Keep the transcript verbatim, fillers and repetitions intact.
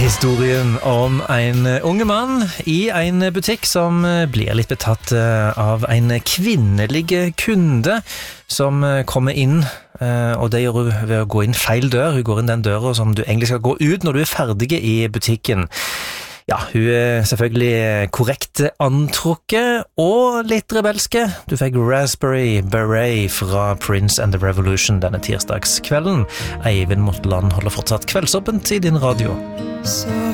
Historien om en unge mann i en butikk som blir litt betatt av en kvinnelig kunde som kommer inn, og det gjør hun ved å gå inn feil dør. Hun går inn den døra som du egentlig skal gå ut når du er ferdig i butikken. Ja, hun er selvfølgelig korrekt antrukket og litt rebelske. Du fikk Raspberry Beret fra Prince and the Revolution denne tirsdagskvelden. Eivind Motland holder fortsatt kveldsåpent i din radio. Så